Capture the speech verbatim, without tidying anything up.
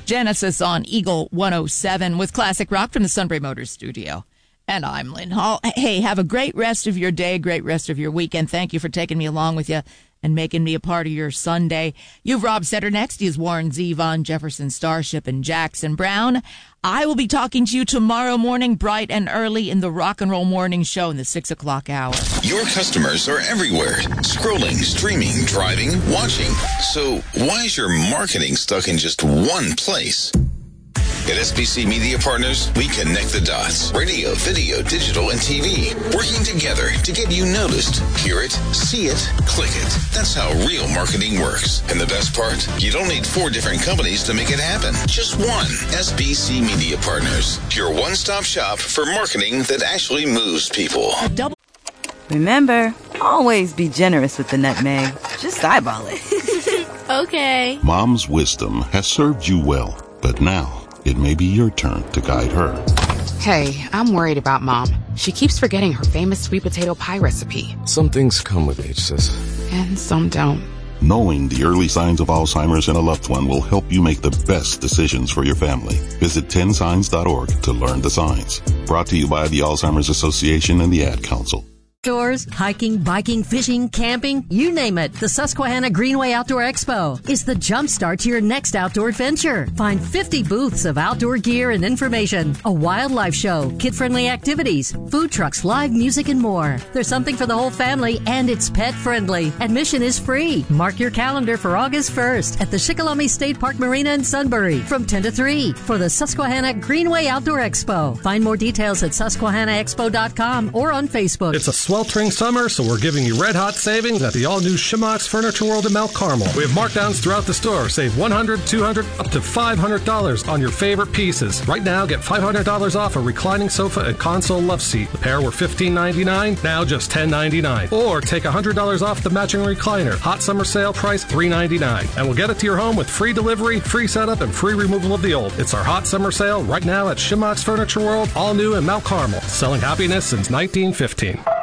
Genesis on Eagle one oh seven with classic rock from the Sunbury Motors studio. And I'm Lynn Hall. Hey, have a great rest of your day, great rest of your weekend. Thank you for taking me along with you and making me a part of your Sunday. You've Rob Setter next. He is Warren Zevon, Jefferson Starship, and Jackson Brown. I will be talking to you tomorrow morning, bright and early, in the Rock and Roll Morning Show in the six o'clock hour. Your customers are everywhere. Scrolling, streaming, driving, watching. So why is your marketing stuck in just one place? At S B C Media Partners, we connect the dots. Radio, video, digital, and T V. Working together to get you noticed. Hear it, see it, click it. That's how real marketing works. And the best part? You don't need four different companies to make it happen. Just one. S B C Media Partners. Your one-stop shop for marketing that actually moves people. Remember, always be generous with the nutmeg. Just eyeball it. Okay. Mom's wisdom has served you well, but now it may be your turn to guide her. Hey, I'm worried about Mom. She keeps forgetting her famous sweet potato pie recipe. Some things come with age, sis. And some don't. Knowing the early signs of Alzheimer's in a loved one will help you make the best decisions for your family. Visit ten signs dot org to learn the signs. Brought to you by the Alzheimer's Association and the Ad Council. Outdoors, hiking, biking, fishing, camping, you name it. The Susquehanna Greenway Outdoor Expo is the jumpstart to your next outdoor adventure. Find fifty booths of outdoor gear and information, a wildlife show, kid-friendly activities, food trucks, live music, and more. There's something for the whole family, and it's pet-friendly. Admission is free. Mark your calendar for August first at the Shikellamy State Park Marina in Sunbury from ten to three for the Susquehanna Greenway Outdoor Expo. Find more details at susquehanna expo dot com or on Facebook. It's a sweltering summer, so we're giving you red-hot savings at the all-new Shimox Furniture World in Mount Carmel. We have markdowns throughout the store. Save one hundred dollars, two hundred dollars, up to five hundred dollars on your favorite pieces. Right now, get five hundred dollars off a reclining sofa and console love seat. The pair were fifteen ninety-nine, now just ten ninety-nine. Or take one hundred dollars off the matching recliner. Hot summer sale price, three ninety-nine. And we'll get it to your home with free delivery, free setup, and free removal of the old. It's our hot summer sale right now at Shimox Furniture World, all new in Mount Carmel. Selling happiness since nineteen fifteen.